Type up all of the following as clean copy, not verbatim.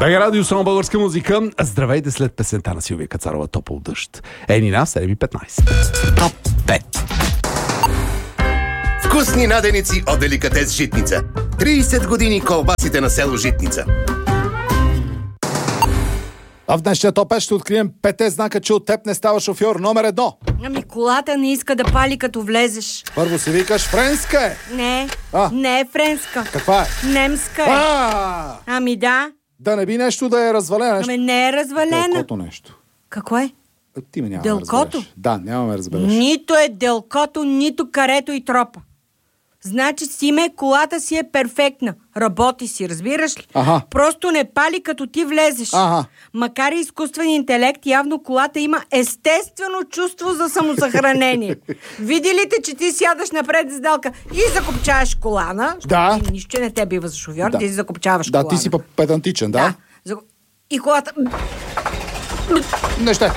БГ Радио, само българска музика. Здравейте след песента на Силвия Кацарова "Топъл дъжд". Нина, 7:15. Топ 5. Вкусни наденици от деликатес Житница. 30 години колбасите на село Житница. А в днешния топ 5 ще открием 5 знака, че от теб не става шофьор. Номер 1. Ами колата не иска да пали като влезеш. Първо си викаш френска е. Не, не е френска. Каква е? Немска е. Ами да. Да не би нещо да е развалена. Ами не е развалена. Делкото нещо. Какво е? Ти ме няма Делкото? да разбереш. Да, няма ме разбереш. Нито е делкото, нито карето и тропа. Значи Симе, колата си е перфектна. Работи си, разбираш ли? Аха. Просто не пали като ти влезеш. Аха. Макар и изкуствен интелект, явно колата има естествено чувство за самосъхранение. Види ли те, че ти сядаш напред с седалка и закопчаваш колана? Да. Нищо не те бива за шофьор, Да. ти си закопчаваш Да, колана. ти си педантичен, да? И колата... Не ще.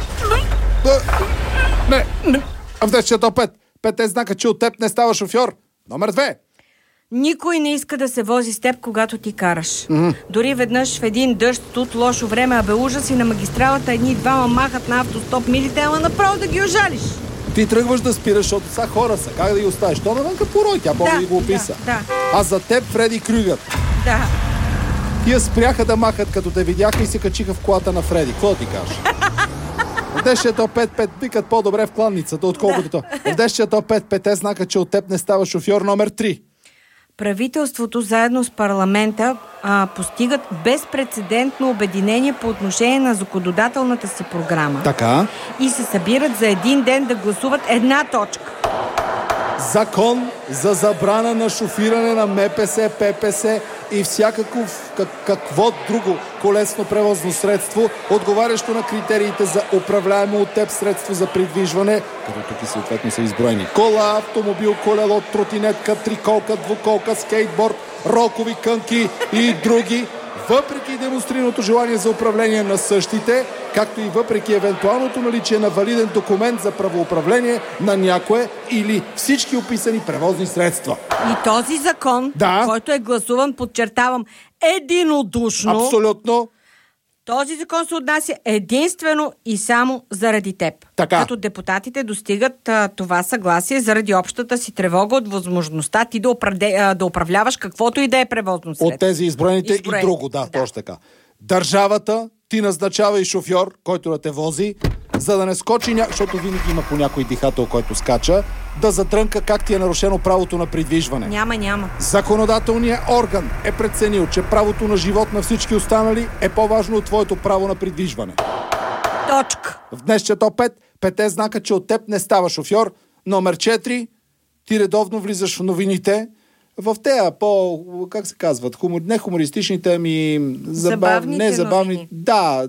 Не. А в днешния топ 5. 5 знака, че от теб не става шофьор. Номер 2. Никой не иска да се вози с теб, когато ти караш. Дори веднъж в един дъжд, тут лошо време, абе ужас и на магистралата едни-двама махат на автостоп милите, ама направо да ги ожалиш. Ти тръгваш да спираш, защото са хора са. Как да ги оставиш? То навънка порой, тя Бог ги го описа. Да. А за теб Фреди Крюгър. Да. Тия спряха да махат, като те видяха и се качиха в колата на Фреди. Какво ти кажеш? В днешния топ 5 викат по-добре в кланницата, отколкото то. В днешния топ 5 знака, че от теб не става шофьор. Номер 3. Правителството заедно с парламента постигат безпрецедентно обединение по отношение на законодателната си програма. Така. И се събират за един ден да гласуват една точка. Закон за забрана на шофиране на МПС, ППС и всякакво какво друго колесно превозно средство, отговарящо на критериите за управляемо от теб средство за придвижване, като тук и съответно са изброени кола, автомобил, колело, тротинетка, триколка, двуколка, скейтборд, рокови кънки и други, въпреки демонстрираното желание за управление на същите, както и въпреки евентуалното наличие на валиден документ за правоуправление на някое или всички описани превозни средства. И този закон, който е гласуван, подчертавам, единодушно. Абсолютно. Този закон се отнася единствено и само заради теб. Така. Като депутатите достигат това съгласие заради общата си тревога от възможността ти да управляваш каквото и да е превозно средство. От тези изброените и друго, да, точно така. Държавата ти назначава и шофьор, който да те вози, за да не скочи, защото винаги има по някой дихател, който скача, да затрънка как ти е нарушено правото на придвижване. Няма. Законодателният орган е преценил, че правото на живот на всички останали е по-важно от твоето право на придвижване. Точка. В днешния топ 5 знака, че от теб не става шофьор. Номер 4. Ти редовно влизаш в новините. В тея как се казват, не хумористичните, ами забавните новини. Да,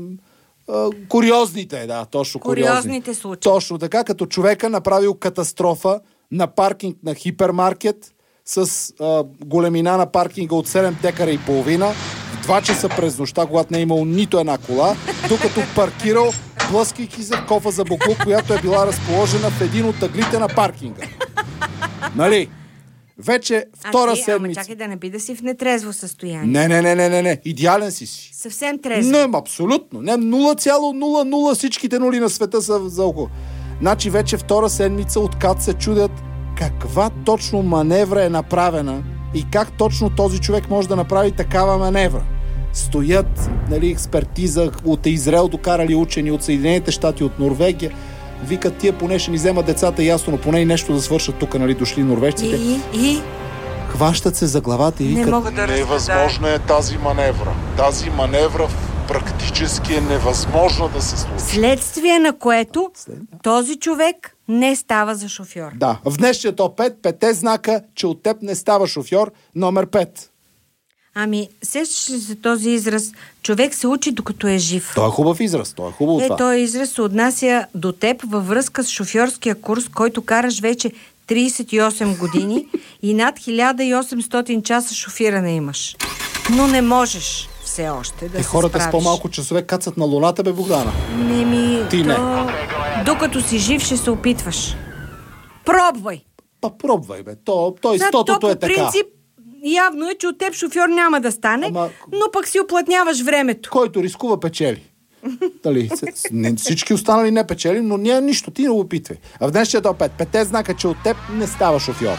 куриозните, да, точно куриозните случаи. Точно така, като човека направил катастрофа на паркинг на хипермаркет с големина на паркинга от 7 декара и половина в 2 часа през нощта, когато не е имал нито една кола, докато паркирал, блъскайки се в кофа за боклук, която е била разположена в един от ъглите на паркинга. Нали? Вече втора седмица. Ама чакай да не би да си в нетрезво състояние. Не. Идеален си. Съвсем трезво. Не, абсолютно. Не, 0,00 всичките нули на света са за около. Значи вече втора седмица от КАТ се чудят каква точно маневра е направена и как точно този човек може да направи такава маневра. Стоят, експертиза от Израел, докарали учени от Съединените щати, от Норвегия. Викат, тия поне ще ни вземат децата, ясно, но поне и нещо да свършат тук, дошли норвежците. И? Хващат се за главата и викат, невъзможна е тази маневра. Тази маневра практически е невъзможно да се случи. Следствие на което този човек не става за шофьор. Да. В днешния топ 5 знака, че от теб не става шофьор. Номер 5. Ами, сещаш ли за този израз? Човек се учи докато е жив. Той е хубав израз, той е хубаво това. Този израз се отнася до теб във връзка с шофьорския курс, който караш вече 38 години и над 1800 часа шофиране имаш. Но не можеш все още да се хората справиш. с по-малко часове кацат на луната, бе, Богдана. Ти не. Докато си жив, ще се опитваш. Пробвай! Пробвай, бе. Той стотото е така. Принцип Явно е, че от теб шофьор няма да стане, но пък си уплътняваш времето. Който рискува, печели. Дали, всички останали не печелим, но ние нищо, ти не го опитвай. А в днешния топ 5, 5 знака, че от теб не става шофьор.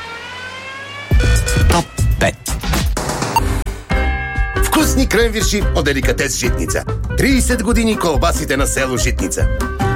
Топ 5. Вкусни кренвирши от деликатес Житница. 30 години колбасите на село Житница.